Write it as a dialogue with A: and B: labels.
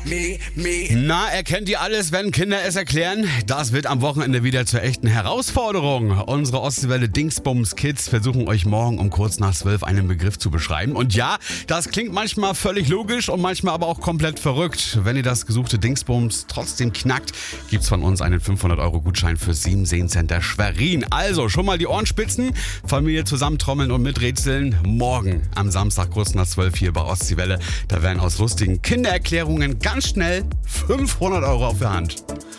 A: Na, erkennt ihr alles, wenn Kinder es erklären? Das wird am Wochenende wieder zur echten Herausforderung. Unsere Ostseewelle Dingsbums Kids versuchen euch morgen um kurz nach 12 einen Begriff zu beschreiben. Und ja, das klingt manchmal völlig logisch und manchmal aber auch komplett verrückt. Wenn ihr das gesuchte Dingsbums trotzdem knackt, gibt's von uns einen 500-Euro-Gutschein für 7 Sehncenter Schwerin. Also schon mal die Ohren spitzen, Familie zusammentrommeln und miträtseln. Morgen am Samstag kurz nach 12 hier bei Ostseewelle. Da werden aus lustigen Kindererklärungen ganz schnell 500 Euro auf der Hand.